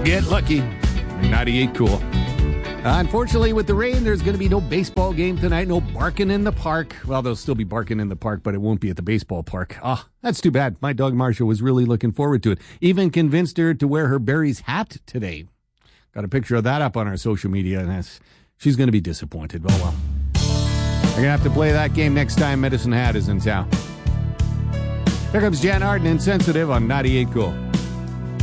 Get lucky. 98 cool. Unfortunately, with the rain, there's going to be no baseball game tonight, no barking in the park. Well, they'll still be barking in the park, but it won't be at the baseball park. That's too bad. My dog Marsha was really looking forward to it. Even convinced her to wear her Berries hat today. Got a picture of that up on our social media, and she's going to be disappointed. Oh, well. They're going to have to play that game next time Medicine Hat is in town. Here comes Jan Arden, Insensitive on 98 Cool.